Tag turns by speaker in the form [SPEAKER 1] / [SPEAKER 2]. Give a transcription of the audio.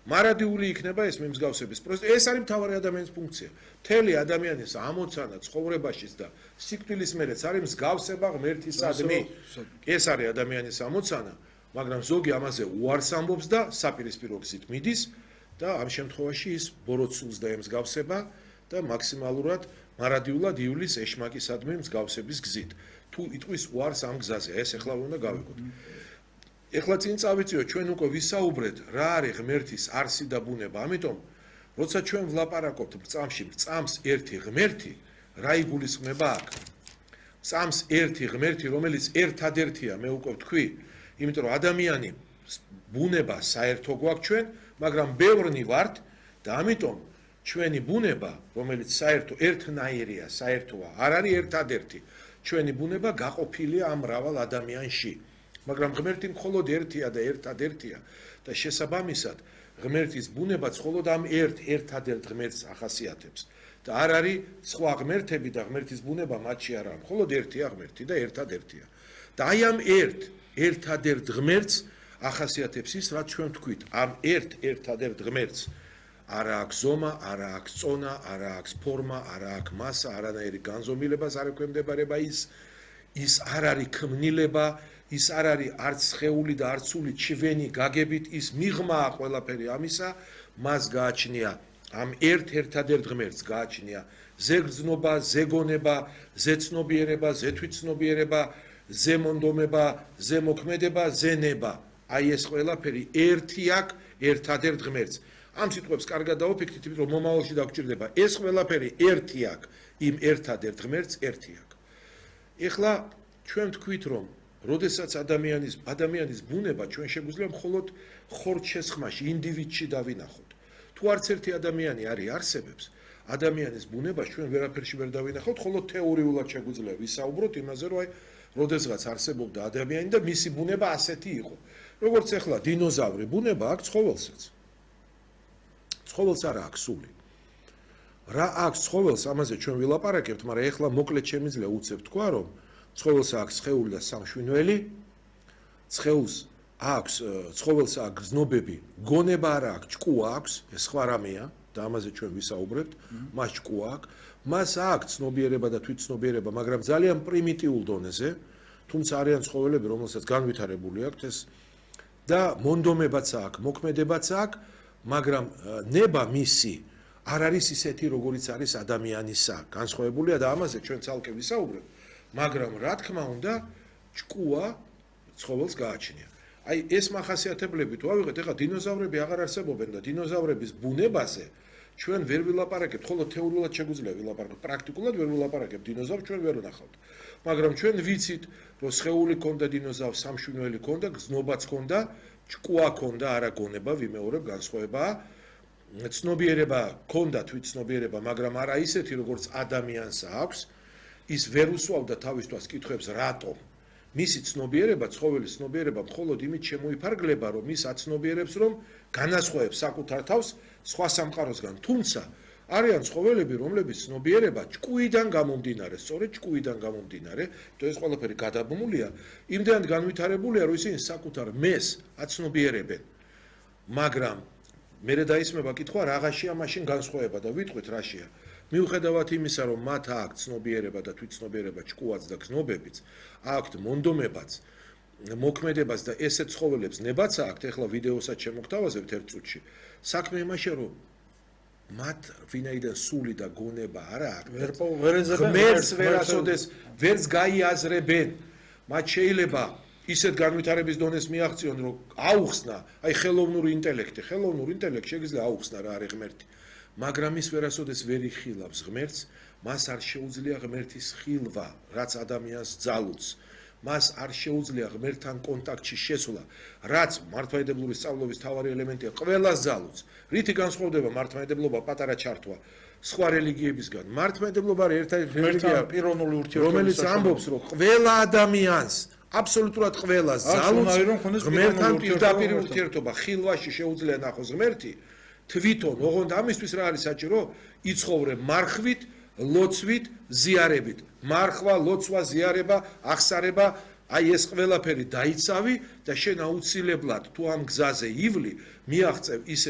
[SPEAKER 1] მარადიული იქნება ეს მიმსგავსების პროცესი. ეს არის მთავარი ადამიანის ფუნქცია. მთელი ადამიანის ამოცანა ცხოვრებაშიც და სიკვდილის მერეც არის მსგავსება ღმერთისადმი. ეს არის ადამიანის ამოცანა, მაგრამ ზოგი ამაზე უარს ამბობს და საპირისპირო გზით მიდის და ამ შემთხვევაში ის ბოროტსულს დაემსგავსება და მაქსიმალურად მარადიულად ივლის ეშმაკისადმი მსგავსების გზით. თუ იტყვის უარს ამ გზაზე, ეს ახლა უნდა გავიგოთ. ეხლა წინ წავიწიოთ, ჩვენ უკვე ვისაუბრეთ, რა არის ღმერთის არსი და ბუნება. ამიტომ, როცა ჩვენ ვლაპარაკობთ მრწამსში, მრწამს ერთი ღმერთი, რა იგულისხმება აქ? მრწამს ერთი ღმერთი, რომელიც ერთადერთია, მე უკვე ვთქვი, იმიტომ რომ ადამიანი ბუნება საერთო გვაქვს ჩვენ, მაგრამ ბევრნი ვართ და ამიტომ ჩვენი ბუნება, რომელიც საერთო ერთნაირია, საერთოა, არ არის ერთადერთი. ჩვენი ბუნება გაყოფილია ამ მრავალ ადამიანში. მაგრამ ღმერთი მხოლოდ ერთია და ერთადერთია და შესაბამისად ღმერთის ბუნება მხოლოდ ამ ერთადერთ ღმერთს ახასიათებს და არ არის სხვა ღმერთები და ღმერთის ბუნება მათში არ არის, მხოლოდ ერთია ღმერთი და ერთადერთია. და აი ამ ერთადერთ ღმერთს ახასიათებს ის, რაც ჩვენ ვთქვით, ამ ერთადერთ ღმერთს არა აქვს ზომა, არა აქვს წონა, არა აქვს ფორმა, არა აქვს მასა, არანაირი განზომილებას არ ექვემდებარება ის არ არის ქმნილება, ის არ არის არც სხეული და არც სული ჩვენი გაგებით, ის მიღმაა ყველაფერი ამისა, მას გააჩნია ამ ერთადერთ ღმერთს გააჩნია ზეგრძნობა, ზეგონება, ზეცნობიერება, ზეთვითცნობიერება, ზემონდომება, ზემოქმედება, ზენება. აი ეს ყველაფერი ერთი აქვს ერთადერთ ღმერთს. ამ სიტყვებს კარგად დავაფიქრეთ, იმიტომ რომ მომავალში დაგჭირდება. ეს ყველაფერი ერთი აქვს იმ ერთადერთ ღმერთს, ერთი აქვს. ეხლა ჩვენ ვთქვით, რომ როდესაც ადამიანის ბუნება ჩვენ შეგვიძლია მხოლოდ ხორცშესხმაში, ინდივიდში დავინახოთ. თუ არც ერთი ადამიანი არ არსებობს, ადამიანის ბუნებას ჩვენ ვერაფერში ვერ დავინახავთ, მხოლოდ თეორიულად შეგვიძლია ვისაუბროთ იმაზე, რომ როდესღაც არსებობდა ადამიანი და მისი ბუნება ასეთი იყო. როგორც ახლა დინოზავრი ბუნება აქვს ცხოველსაც. ცხოველს არა აქვს სული. რა აქვს ცხოველს, ამაზე ჩვენ ვილაპარაკებთ, მაგრამ ეხლა მოკლედ შემიძლია უცებ თქვა, რომ ცხოველს აქვს სხეული და სამშვინველი, ცხოველს აქვს გზნობები, გონება არა აქვს, ჭკუა აქვს, ეს სხვა რამეა და ამაზე ჩვენ ვისაუბრებთ, მას ჭკუა აქვს, მას აქვს ცნობიერება და თვითცნობიერება, მაგრამ ძალიან პრიმიტიულ დონეზე, თუმცა არიან ცხოველები, რომელსაც განვითარებული აქვს ეს და მონდომებაც აქვს, მოქმედებაც აქვს, მაგრამ ნება მისი არ არის ისეთი, როგორიც არის ადამიანისა, განსხვავებულია და ამაზე ჩვენ ცალკე ვისაუბრებთ. მაგრამ რა თქმა უნდა, ჭკუა ცხოველს გააჩნია. აი ეს მახასიათებლები თუ ავიღეთ, ეხლა დინოზავრები აღარ არსებობენ და დინოზავრების ბუნებაზე ჩვენ ვერ ვილაპარაკებთ, ხოლო თეორიულად შეგვიძლია ვილაპარაკოთ, პრაქტიკულად ვერ ვილაპარაკებთ, დინოზავრს ჩვენ ვერ ვნახავთ. მაგრამ ჩვენ ვიცით, რომ სხეული ქონდა დინოზავრს, სამშვინველი ქონდა, გზნობაც ქონდა, ჭკუა ქონდა, არა გონება, ვიმეორებ, განსხვავებაა. ცნობიერება ქონდა, თვითცნობიერება, მაგრამ არა ისეთი, როგორც ადამიანს აქვს. ის ვერ უსვავდა თავისთვას კითხვებს რატომ. მისი ცნობიერება, ცხოველის ცნობიერება მხოლოდ იმით შემოიფარგლება, რომ ის აცნობიერებს, რომ განასხვავებს საკუთარ თავს სხვა სამყაროსგან. თუმცა არიან ცხოველები, რომლებიც ცნობიერება ჭკუიდან გამომდინარე, სწორედ ჭკუიდან გამომდინარე, თუ ეს ყველაფერი გადაბმულია, იმდენად განვითარებულია, რომ ისინი საკუთარ მეს აცნობიერებენ. მაგრამ მე დაისმება კითხვა, რაღაცია მაშინ განსხვავება და ვიტყვით რაშია. მიუხედავად იმისა, რომ მათ აქვთ ცნობიერება და თვითცნობიერება, ჭკუაც და გზნობებიც, აქვთ მონდომებაც, მოქმედებას და ესეთ ცხოველებს ნებაც აქვთ, ეხლა ვიდეოსაც შემოგთავაზებთ ერთ წუთში. საქმე იმაშია, რომ მათ ვინაიდან სული და გონება არ აქვთ, ღმერთს ვერასოდეს ვერც გაიაზრებენ. მათ შეიძლება ისეთ განვითარების დონეს მიაღწიონ, რომ აუხსნა, აი ხელოვნური ინტელექტი შეიძლება აუხსნა რა არის ღმერთი. მაგრამ ის ვერასოდეს ვერ იხილავს ღმერთს, მას არ შეუძლია ღმერთის ხილვა, რაც ადამიანს ძალუძს. მას არ შეუძლია ღმერთთან კონტაქტში შესვლა, რაც მართლმადიდებლური სწავლობის მთავარი ელემენტია, ყველას ძალუძს. რითი განსხვავდება მართლმადიდებლობა პატარა ჩართვა სხვა რელიგიებისგან? მართლმადიდებლობა არის ერთ-ერთი რელიგია პიროვნული ურთიერთობის, რომელიც ამბობს, რომ ყველა ადამიანს აბსოლუტურად ყველას ძალუძს ღმერთთან პირდაპირ ურთიერთობა, ხილვაში შეუძლია ნახოს ღმერთი. თვითონ, ოღონდ ამისთვის რა არის საჭირო? იცხოვრე მარხვით, ლოცვით, ზიარებით. მარხვა, ლოცვა, ზიარება, აღსარება, აი ეს ყველაფერი დაიცავი და შენ აუცილებლად თუ ამ გზაზე ივლი, მიაღწევ ისე